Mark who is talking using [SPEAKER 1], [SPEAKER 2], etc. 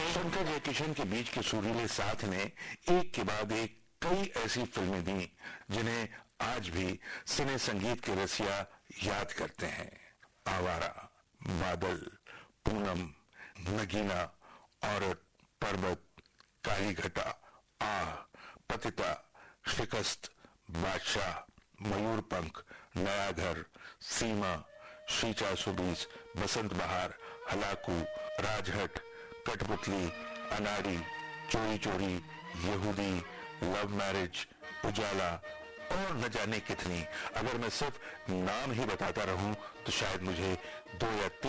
[SPEAKER 1] शंकर जयकिशन के बीच के सुरीले साथ ने एक के बाद एक कई ऐसी फिल्में दी जिन्हें आज भी सिने संगीत के रसिया याद करते हैं। आवारा, बादल, पूनम, नगीना, औरत, पर्वत, काली घटा, आह, पतिता, शिकस्त, बादशाह, मयूरपंख, नया घर, सीमा, श्री 420, बसंत बहार, हलाकू, राजहट, कठपुतली, अनाड़ी, चोरी चोरी, यहूदी, लव मैरिज, उजाला और न जाने कितनी। अगर मैं सिर्फ नाम ही बताता रहूं तो शायद मुझे 2 या